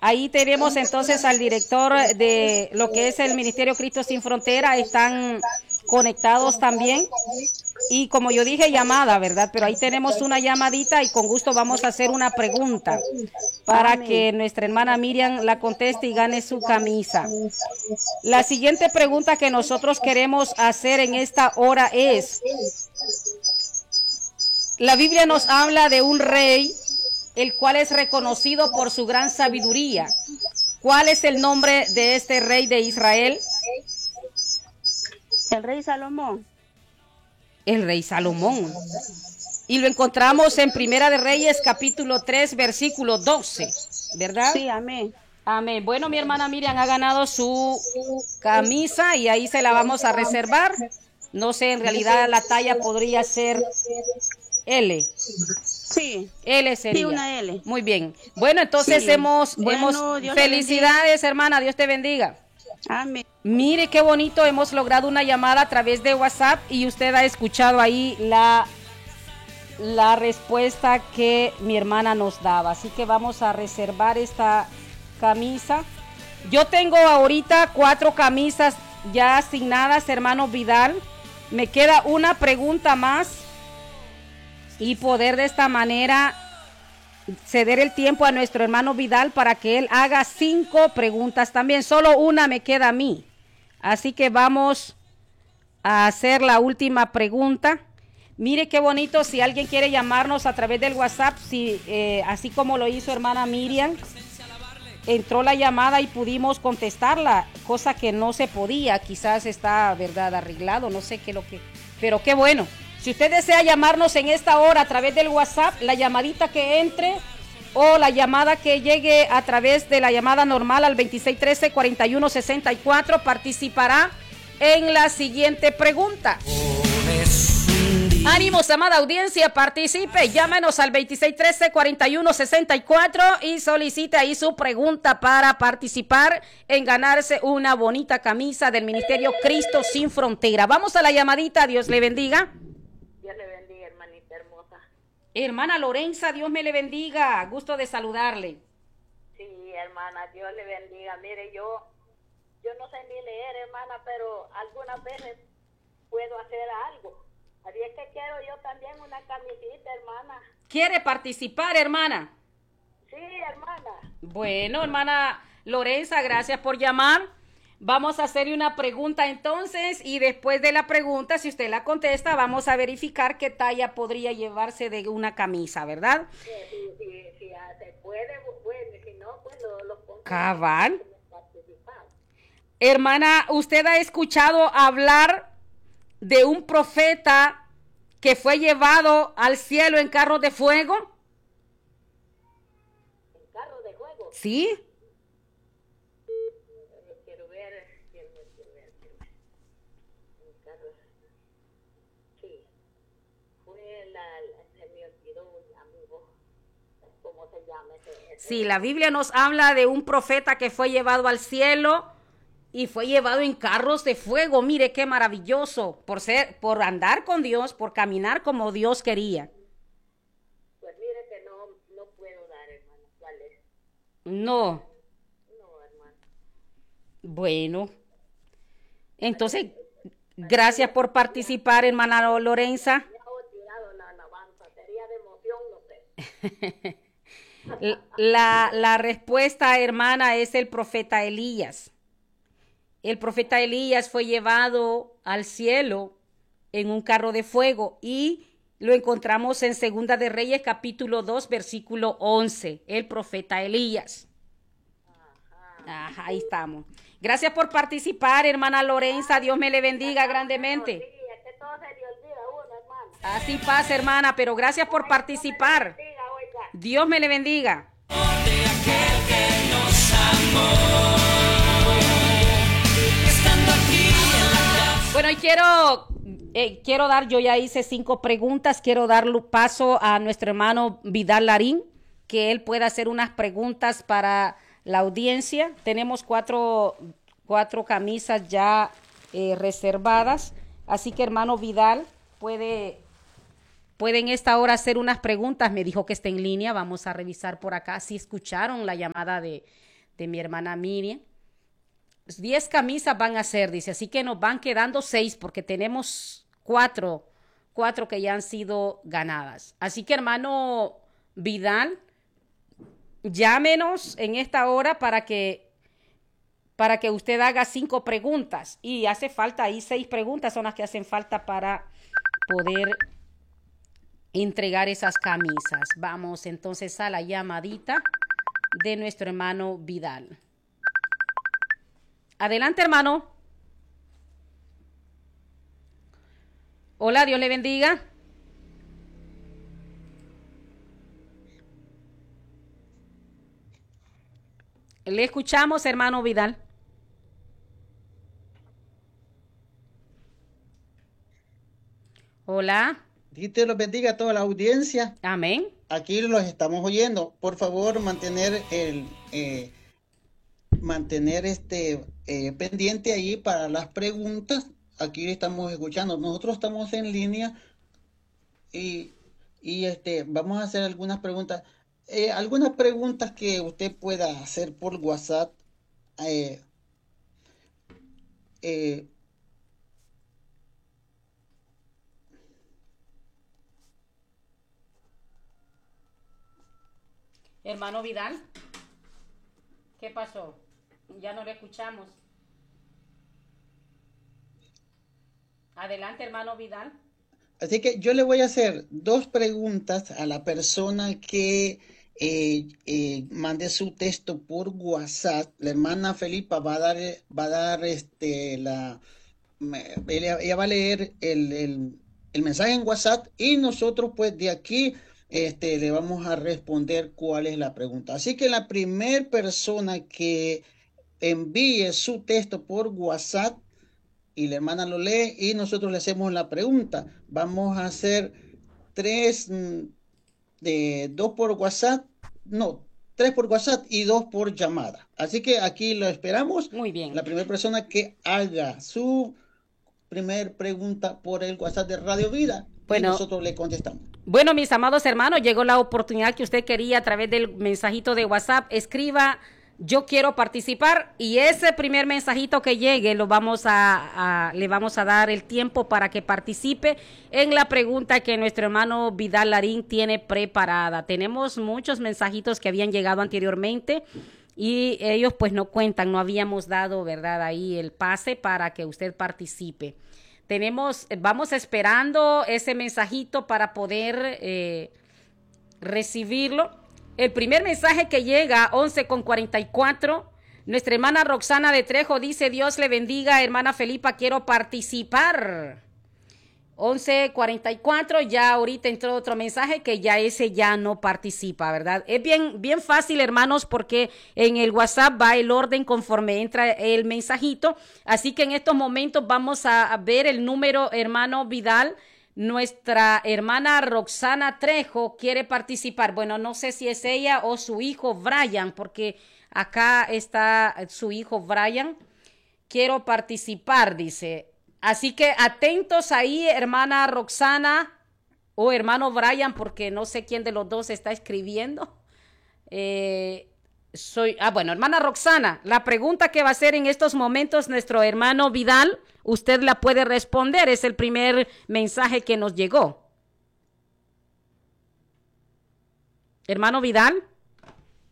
Ahí tenemos entonces al director de lo que es el Ministerio Cristo Sin Frontera. Están conectados también. Y como yo dije, llamada, ¿verdad? Pero ahí tenemos una llamadita y con gusto vamos a hacer una pregunta para que nuestra hermana Miriam la conteste y gane su camisa. La siguiente pregunta que nosotros queremos hacer en esta hora es, la Biblia nos habla de un rey, el cual es reconocido por su gran sabiduría. ¿Cuál es el nombre de este rey de Israel? El rey Salomón. El rey Salomón. Y lo encontramos en Primera de Reyes, capítulo 3, versículo 12, ¿verdad? Sí, amén. Amén. Bueno, mi hermana Miriam ha ganado su camisa y ahí se la vamos a reservar. No sé, en realidad la talla podría ser L. Sí. L sería. Sí, una L. Muy bien. Bueno, entonces sí. hemos Dios felicidades, hermana. Dios te bendiga. Amén. Mire qué bonito, hemos logrado una llamada a través de WhatsApp y usted ha escuchado ahí la respuesta que mi hermana nos daba. Así que vamos a reservar esta camisa. Yo tengo ahorita 4 camisas ya asignadas, hermano Vidal. Me queda una pregunta más y poder de esta manera ceder el tiempo a nuestro hermano Vidal para que él haga 5 preguntas también. Solo una me queda a mí. Así que vamos a hacer la última pregunta. Mire qué bonito, si alguien quiere llamarnos a través del WhatsApp, así como lo hizo hermana Miriam, entró la llamada y pudimos contestarla, cosa que no se podía, quizás está, verdad, arreglado, no sé qué lo que, pero qué bueno. Si usted desea llamarnos en esta hora a través del WhatsApp, la llamadita que entre o la llamada que llegue a través de la llamada normal al 2613-4164 participará en la siguiente pregunta. Ánimos, amada audiencia, participe, llámenos al 2613-4164 y solicite ahí su pregunta para participar en ganarse una bonita camisa del Ministerio Cristo Sin Frontera. Vamos a la llamadita, Dios le bendiga. Dios le bendiga, hermanita hermosa. Hermana Lorenza, Dios me le bendiga, gusto de saludarle. Sí, hermana, Dios le bendiga. Mire, yo no sé ni leer, hermana, pero algunas veces puedo hacer algo. Así es que quiero yo también una camisita, hermana. ¿Quiere participar, hermana? Sí, hermana. Bueno, hermana Lorenza, gracias por llamar. Vamos a hacerle una pregunta entonces y después de la pregunta, si usted la contesta, vamos a verificar qué talla podría llevarse de una camisa, ¿verdad? Sí, se puede, bueno, si no, pues lo pongo. Cabal. Hermana, ¿usted ha escuchado hablar de un profeta que fue llevado al cielo en carro de fuego? ¿En carro de fuego? Sí. Quiero ver. En carro. Sí. Se me olvidó un amigo. ¿Cómo se llama ese? Sí, la Biblia nos habla de un profeta que fue llevado al cielo y fue llevado en carros de fuego. Mire qué maravilloso, por andar con Dios, por caminar como Dios quería. Pues mire que no puedo dar, hermano. ¿Cuál es? No. No, hermano. Bueno. Entonces, gracias por participar, hermana Lorenza. Me ha olvidado la alabanza. Sería de emoción, no sé. La respuesta, hermana, es el profeta Elías. El profeta Elías fue llevado al cielo en un carro de fuego y lo encontramos en Segunda de Reyes, capítulo 2, versículo 11. El profeta Elías. Ajá, ahí estamos. Gracias por participar, hermana Lorenza. Dios me le bendiga grandemente. Sí, es que todo se le olvida a uno, hermano. Así pasa, hermana, pero gracias por participar. Dios me le bendiga. De aquel que nos amó. Bueno, y quiero dar, yo ya hice 5 preguntas, quiero dar paso a nuestro hermano Vidal Larín, que él pueda hacer unas preguntas para la audiencia. Tenemos 4 camisas ya reservadas, así que hermano Vidal puede en esta hora hacer unas preguntas. Me dijo que está en línea, vamos a revisar por acá si escucharon la llamada de de mi hermana Miriam. 10 camisas van a ser, dice, así que nos van quedando 6 porque tenemos 4 que ya han sido ganadas. Así que, hermano Vidal, llámenos en esta hora para que usted haga 5 preguntas. Y hace falta ahí 6 preguntas, son las que hacen falta para poder entregar esas camisas. Vamos entonces a la llamadita de nuestro hermano Vidal. Adelante, hermano. Hola, Dios le bendiga. Le escuchamos, hermano Vidal. Hola. Dios te los bendiga a toda la audiencia. Amén. Aquí los estamos oyendo. Por favor, mantener pendiente ahí para las preguntas. Aquí estamos escuchando. Nosotros estamos en línea y vamos a hacer algunas preguntas. Algunas preguntas que usted pueda hacer por WhatsApp. Hermano Vidal, ¿qué pasó? Ya no le escuchamos. Adelante, hermano Vidal. Así que yo le voy a hacer 2 preguntas a la persona que mande su texto por WhatsApp. La hermana Felipa va a dar ella va a leer el mensaje en WhatsApp y nosotros pues de aquí le vamos a responder cuál es la pregunta. Así que la primera persona que envíe su texto por WhatsApp y la hermana lo lee y nosotros le hacemos la pregunta. Vamos a hacer 3 por WhatsApp, 3 por WhatsApp y 2 por llamada. Así que aquí lo esperamos. Muy bien. La primera persona que haga su primer pregunta por el WhatsApp de Radio Vida, bueno, y nosotros le contestamos. Bueno, mis amados hermanos, llegó la oportunidad que usted quería a través del mensajito de WhatsApp. Escriba, yo quiero participar, y ese primer mensajito que llegue le vamos a dar el tiempo para que participe en la pregunta que nuestro hermano Vidal Larín tiene preparada. Tenemos muchos mensajitos que habían llegado anteriormente y ellos pues no cuentan, no habíamos dado, ¿verdad?, ahí el pase para que usted participe. Vamos esperando ese mensajito para poder recibirlo. El primer mensaje que llega, 11:44, nuestra hermana Roxana de Trejo dice, Dios le bendiga, hermana Felipa, quiero participar. 11:44, ya ahorita entró otro mensaje que ya ese ya no participa, ¿verdad? Es bien fácil, hermanos, porque en el WhatsApp va el orden conforme entra el mensajito, así que en estos momentos vamos a ver el número, hermano Vidal. Nuestra hermana Roxana Trejo quiere participar. Bueno, no sé si es ella o su hijo Brian, porque acá está su hijo Brian. Quiero participar, dice. Así que atentos ahí, hermana Roxana o hermano Brian, porque no sé quién de los dos está escribiendo. Hermana Roxana, la pregunta que va a hacer en estos momentos nuestro hermano Vidal, usted la puede responder, es el primer mensaje que nos llegó. Hermano Vidal.